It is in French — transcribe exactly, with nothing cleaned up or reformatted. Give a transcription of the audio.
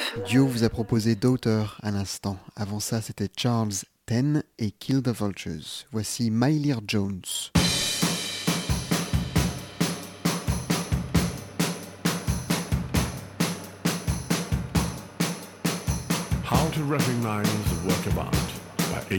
Dio vous a proposé Daughter à l'instant. Avant ça, c'était Charles Ten et Kill the Vultures. Voici My Lear Jones. How to recognize a work of art.